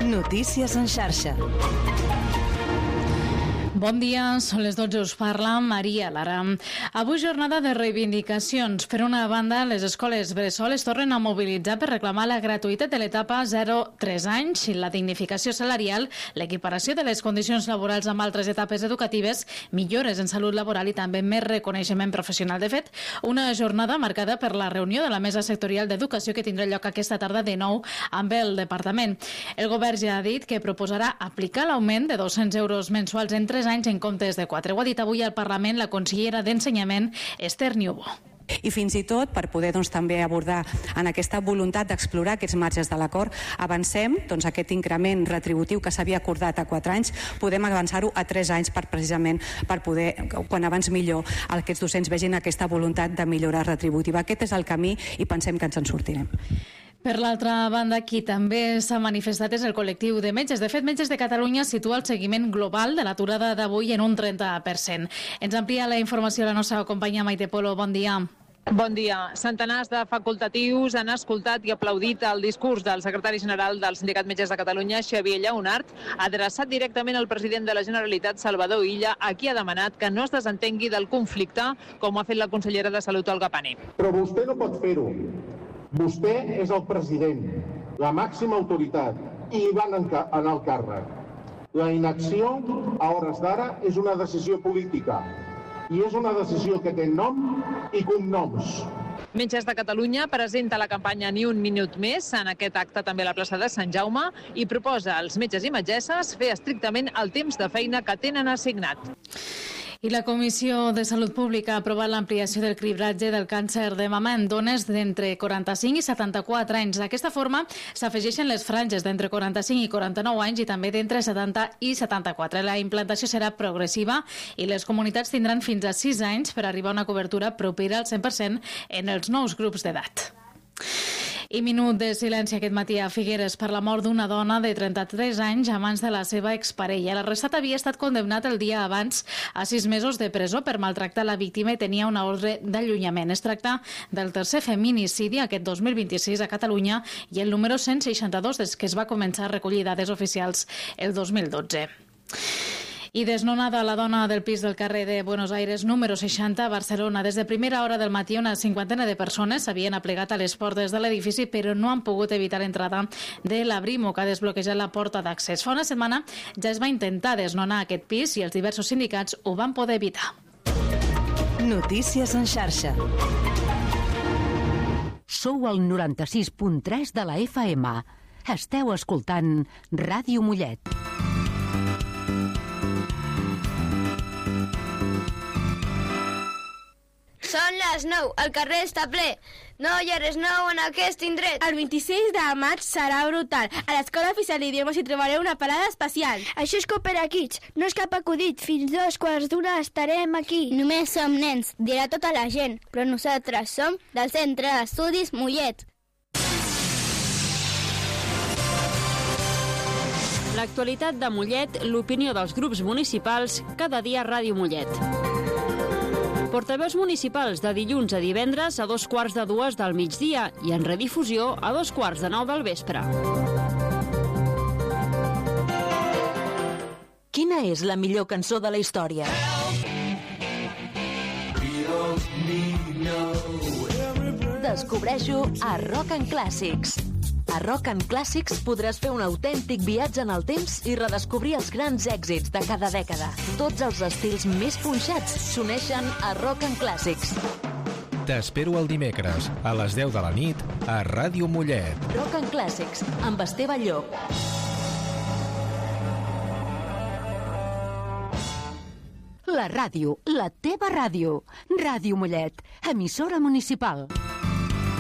Notícies en xarxa. Bon dia, són les 12, us parla Maria Lara. Avui jornada de reivindicacions. Per una banda, les escoles bressol es tornen a mobilitzar per reclamar la gratuïtat de l'etapa 0-3 anys, la dignificació salarial, l'equiparació de les condicions laborals amb altres etapes educatives, millores en salut laboral i també més reconeixement professional. De fet, una jornada marcada per la reunió de la Mesa Sectorial d'Educació que tindrà lloc aquesta tarda de nou amb el departament. El govern ja ha dit que proposarà aplicar l'augment de 200 euros mensuals en 3 anys en comptes de 4. Ho ha dit avui al Parlament la consellera d'Ensenyament, Esther Niubó. I fins i tot, per poder també abordar en aquesta voluntat d'explorar aquests marges de l'acord, avancem aquest increment retributiu que s'havia acordat a 4 anys, podem avançar-ho a 3 anys precisament per poder, quan abans millor, aquests docents vegin aquesta voluntat de millora retributiva. Aquest és el camí i pensem que ens en sortirem. Per l'altra banda, qui també s'ha manifestat és el col·lectiu de metges. De fet, Metges de Catalunya situa el seguiment global de l'aturada d'avui en un 30%. Ens amplia la informació la nostra companya Maite Polo. Bon dia. Bon dia. Centenars de facultatius han escoltat i aplaudit el discurs del secretari general del Sindicat Metges de Catalunya, Xavier Lleonart, adreçat directament al president de la Generalitat, Salvador Illa, a qui ha demanat que no es desentengui del conflicte, com ha fet la consellera de Salut, Olga Pané. Però vostè no pot fer-ho. Vostè és el president, la màxima autoritat, i li van anar al càrrec. La inacció, a hores d'ara, és una decisió política i és una decisió que té nom i cognoms. Metges de Catalunya presenta la campanya Ni un minut més en aquest acte també a la plaça de Sant Jaume i proposa als metges i metgesses fer estrictament el temps de feina que tenen assignat. I la Comissió de Salut Pública ha aprovat l'ampliació del cribratge del càncer de mama en dones d'entre 45 i 74 anys. D'aquesta forma s'afegeixen les franges d'entre 45 i 49 anys i també d'entre 70 i 74. La implantació serà progressiva i les comunitats tindran fins a 6 anys per arribar a una cobertura propera al 100% en els nous grups d'edat. I minut de silenci aquest matí a Figueres per la mort d'una dona de 33 anys a mans de la seva exparella. L'arrestat havia estat condemnat el dia abans a 6 mesos de presó per maltractar la víctima i tenia una ordre d'allunyament. Es tracta del tercer feminicidi aquest 2026 a Catalunya i el número 162 des que es va començar a recollir dades oficials el 2012. I desnonada la dona del pis del carrer de Buenos Aires número 60 a Barcelona. Des de primera hora del matí una cinquantena de persones s'havien aplegat a les portes de l'edifici però no han pogut evitar l'entrada de la Brimo que ha desbloquejat la porta d'accés. Fa una setmana ja es va intentar desnonar aquest pis i els diversos sindicats ho van poder evitar. Notícies en xarxa. Sou al 96.3 de la FM. Esteu escoltant Ràdio Mollet. Són les 9, el carrer està ple. No hi ha res nou en aquest indret. El 26 de maig serà brutal. A l'Escola Oficial d'Idiomes hi trobareu una parada especial. Això és Cooper a Kids. No és cap acudit. Fins 2:15 estarem aquí. Només som nens, dirà tota la gent, però nosaltres som del Centre d'Estudis Mollet. L'actualitat de Mollet, l'opinió dels grups municipals, cada dia a Ràdio Mollet. Portaveus municipals de dilluns a divendres a 2:15 del migdia i en redifusió a 8:45 del vespre. Quina és la millor cançó de la història? Descobreix-ho a Rock and Classics. A Rock and Classics podràs fer un autèntic viatge en el temps i redescobrir els grans èxits de cada dècada. Tots els estils més punxats s'uneixen a Rock and Classics. T'espero el dimecres, a les 10 de la nit, a Ràdio Mollet. Rock and Classics, amb Esteve Llop. La ràdio, la teva ràdio. Ràdio Mollet, emissora municipal.